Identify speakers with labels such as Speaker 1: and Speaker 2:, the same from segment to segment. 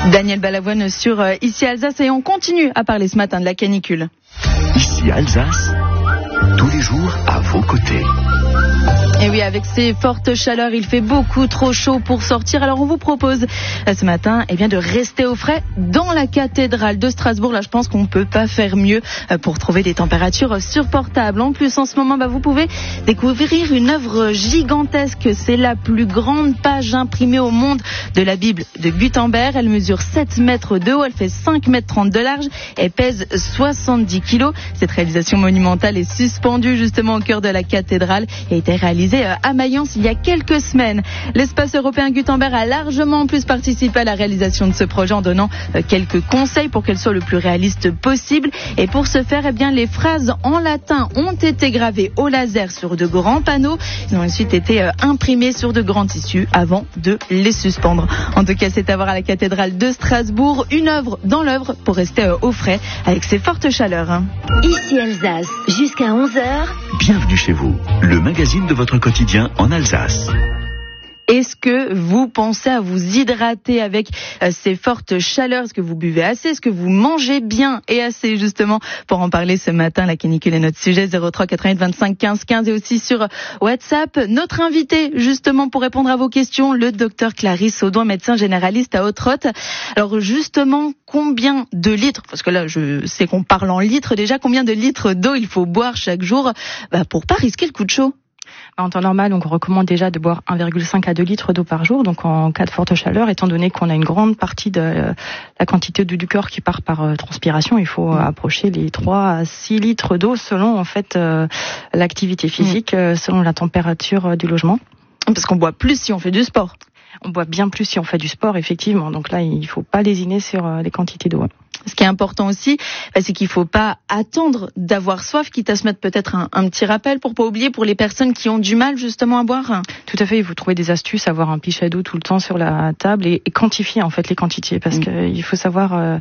Speaker 1: Daniel Balavoine sur Ici Alsace et on continue à parler ce matin de la canicule.
Speaker 2: Ici Alsace, tous les jours à vos côtés.
Speaker 1: Et oui, avec ces fortes chaleurs, il fait beaucoup trop chaud pour sortir. Alors on vous propose ce matin de rester au frais dans la cathédrale de Strasbourg. Là, je pense qu'on ne peut pas faire mieux pour trouver des températures supportables. En plus, en ce moment, vous pouvez découvrir une œuvre gigantesque. C'est la plus grande page imprimée au monde de la Bible de Gutenberg. Elle mesure 7 mètres de haut, elle fait 5 mètres 30 de large et pèse 70 kilos. Cette réalisation monumentale est suspendue justement au cœur de la cathédrale et a été réalisée à Mayence il y a quelques semaines. L'espace européen Gutenberg a largement plus participé à la réalisation de ce projet en donnant quelques conseils pour qu'elle soit le plus réaliste possible. Et pour ce faire, les phrases en latin ont été gravées au laser sur de grands panneaux. Ils ont ensuite été imprimés sur de grands tissus avant de les suspendre. En tout cas, c'est à voir à la cathédrale de Strasbourg. Une œuvre dans l'œuvre pour rester au frais avec ces fortes chaleurs.
Speaker 3: Ici Alsace, jusqu'à 11h.
Speaker 2: Bienvenue chez vous, le magazine de votre quotidien en Alsace.
Speaker 1: Est-ce que vous pensez à vous hydrater avec ces fortes chaleurs? Est-ce que vous buvez assez? Est-ce que vous mangez bien et assez? Justement, pour en parler ce matin, la canicule est notre sujet. 03 88 25 15 15 et aussi sur WhatsApp. Notre invité, justement, pour répondre à vos questions, le docteur Clarisse Audouin, médecin généraliste à Haute-Rotte. Alors justement, combien de litres, parce que là, je sais qu'on parle en litres déjà, combien de litres d'eau il faut boire chaque jour pour pas risquer le coup de chaud?
Speaker 4: En temps normal, on recommande déjà de boire 1,5 à 2 litres d'eau par jour. Donc en cas de forte chaleur, étant donné qu'on a une grande partie de la quantité d'eau du corps qui part par transpiration, il faut approcher les 3 à 6 litres d'eau selon l'activité physique, selon la température du logement.
Speaker 1: Parce qu'on boit plus si on fait du sport.
Speaker 4: On boit bien plus si on fait du sport, effectivement. Donc là, il faut pas lésiner sur les quantités d'eau.
Speaker 1: Ce qui est important aussi, c'est qu'il faut pas attendre d'avoir soif, quitte à se mettre peut-être un petit rappel pour pas oublier pour les personnes qui ont du mal justement à boire.
Speaker 4: Tout à fait, il faut trouver des astuces, avoir un pichet d'eau tout le temps sur la table et quantifier en fait les quantités parce qu'il faut savoir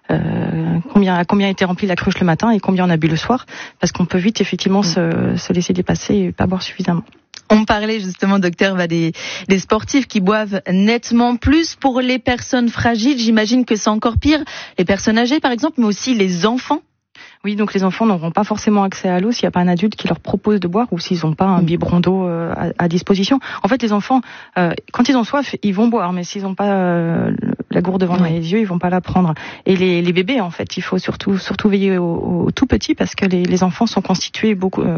Speaker 4: combien a été remplie la cruche le matin et combien on a bu le soir parce qu'on peut vite effectivement se laisser dépasser et pas boire suffisamment.
Speaker 1: On parlait justement, docteur, des sportifs qui boivent nettement plus. Pour les personnes fragiles, j'imagine que c'est encore pire. Les personnes âgées, par exemple, mais aussi les enfants.
Speaker 4: Oui, donc les enfants n'auront pas forcément accès à l'eau s'il n'y a pas un adulte qui leur propose de boire ou s'ils n'ont pas un biberon d'eau à disposition. En fait, les enfants, quand ils ont soif, ils vont boire, mais s'ils n'ont pas la gourde devant les yeux, ils vont pas la prendre. Et les bébés, en fait, il faut surtout veiller aux tout petits parce que les enfants sont constitués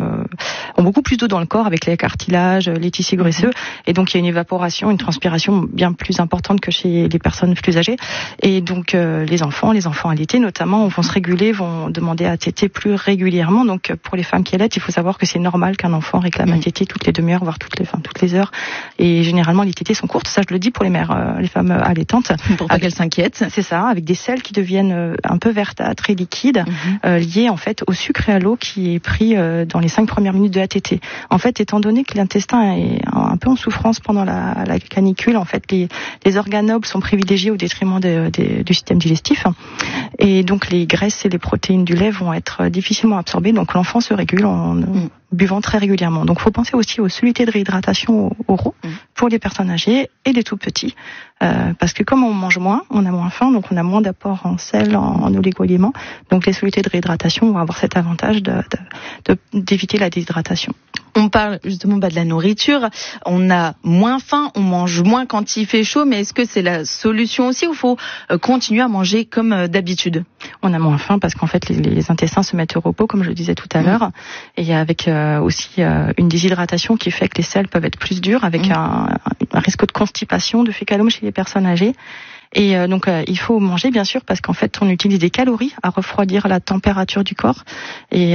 Speaker 4: ont beaucoup plus d'eau dans le corps avec les cartilages, les tissus graisseux, et donc il y a une évaporation, une transpiration bien plus importante que chez les personnes plus âgées. Et donc les enfants allaités notamment vont se réguler, vont demander à téter plus régulièrement. Donc pour les femmes qui allaitent, il faut savoir que c'est normal qu'un enfant réclame à téter toutes les demi-heures, voire toutes les heures. Et généralement les tétées sont courtes. Ça, je le dis pour les mères, les femmes allaitantes.
Speaker 1: Pour pas qu'elles s'inquiètent.
Speaker 4: C'est ça, avec des selles qui deviennent un peu verdâtres et liquides, liées en fait au sucre et à l'eau qui est pris dans les 5 premières minutes de la tétée. En fait, étant donné que l'intestin est un peu en souffrance pendant la canicule, en fait, les organes nobles sont privilégiés au détriment du système digestif. Et donc les graisses et les protéines du lait vont être difficilement absorbées. Donc l'enfant se régule en buvant très régulièrement. Donc il faut penser aussi aux solutés de réhydratation oraux pour les personnes âgées et les tout petits. Parce que comme on mange moins, on a moins faim, donc on a moins d'apport en sel, en oligo-éléments. Donc les solutés de réhydratation vont avoir cet avantage d'éviter la déshydratation.
Speaker 1: On parle justement de la nourriture. On a moins faim, on mange moins quand il fait chaud, mais est-ce que c'est la solution aussi ou il faut continuer à manger comme d'habitude?
Speaker 4: On a moins faim parce qu'en fait les intestins se mettent au repos, comme je le disais tout à l'heure, et avec aussi une déshydratation qui fait que les selles peuvent être plus dures, avec un risque de constipation, de fécalome chez les personnes âgées. Et donc il faut manger bien sûr parce qu'en fait on utilise des calories à refroidir la température du corps et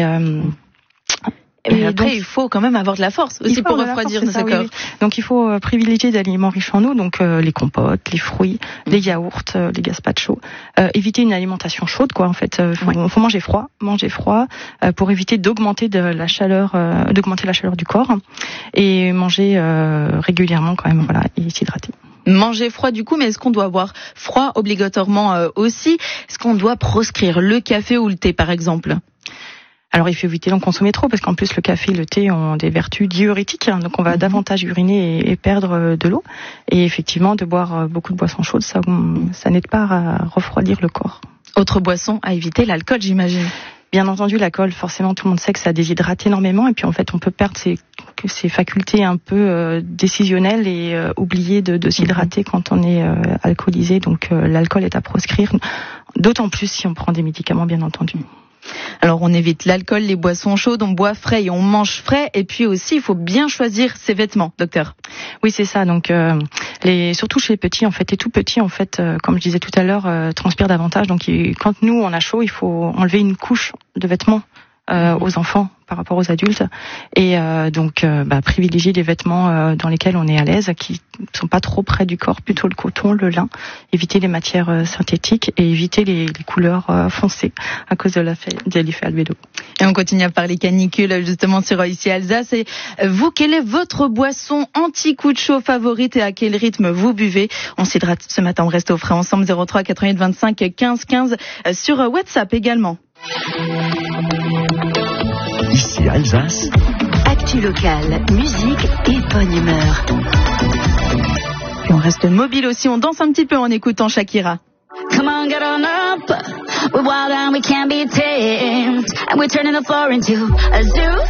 Speaker 1: après, donc, il faut quand même avoir de la force aussi pour refroidir ce corps.
Speaker 4: Oui. Donc, il faut privilégier des aliments riches en eau, donc les compotes, les fruits, les yaourts, les gazpachos. Éviter une alimentation chaude, quoi. En fait, faut manger froid, pour éviter d'augmenter la chaleur du corps et manger régulièrement quand même, voilà, et s'hydrater.
Speaker 1: Manger froid du coup, mais est-ce qu'on doit boire froid obligatoirement aussi? Est-ce qu'on doit proscrire le café ou le thé, par exemple?
Speaker 4: Alors il faut éviter d'en consommer trop parce qu'en plus le café et le thé ont des vertus diurétiques, hein, donc on va davantage uriner et perdre de l'eau. Et effectivement, de boire beaucoup de boissons chaudes, ça n'aide pas à refroidir le corps.
Speaker 1: Autre boisson à éviter, l'alcool, j'imagine.
Speaker 4: Bien entendu, l'alcool, forcément, tout le monde sait que ça déshydrate énormément et puis en fait, on peut perdre ses facultés un peu décisionnelles et oublier de s'hydrater quand on est alcoolisé. Donc l'alcool est à proscrire, d'autant plus si on prend des médicaments, bien entendu.
Speaker 1: Alors on évite l'alcool, les boissons chaudes, on boit frais et on mange frais. Et puis aussi, il faut bien choisir ses vêtements, docteur.
Speaker 4: Oui, c'est ça. Donc surtout chez les petits, en fait, les tout petits, en fait, comme je disais tout à l'heure, transpirent davantage. Donc quand nous on a chaud, il faut enlever une couche de vêtements aux enfants par rapport aux adultes et donc privilégier des vêtements dans lesquels on est à l'aise, qui sont pas trop près du corps, plutôt le coton, le lin, éviter les matières synthétiques et éviter les couleurs foncées à cause de l'effet albédo.
Speaker 1: Et on continue à parler canicule justement sur Ici Alsace. Et vous, quelle est votre boisson anti-coup de chaud favorite et à quel rythme vous buvez? On s'hydrate ce matin, on reste au frais ensemble. 03 88 25 15 15 sur WhatsApp également.
Speaker 2: Ici Alsace.
Speaker 3: Actu locale, musique et bonne humeur.
Speaker 1: Et on reste mobile aussi, on danse un petit peu en écoutant Shakira.
Speaker 5: Come on, get on up. We're wild and we can't be tamed. And we're turning the floor into a zoo.